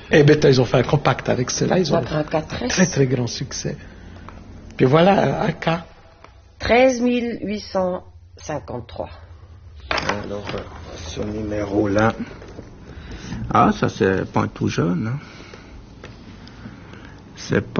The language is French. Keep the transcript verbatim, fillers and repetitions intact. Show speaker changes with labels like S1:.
S1: Et ben, ils ont fait un compact avec cela, ils ont
S2: un
S1: un très très grand succès. Puis voilà, un cas.
S2: treize mille huit cent cinquante-trois.
S3: Alors, ce numéro-là. Ah, ça c'est pas tout jeune. Hein. C'est pas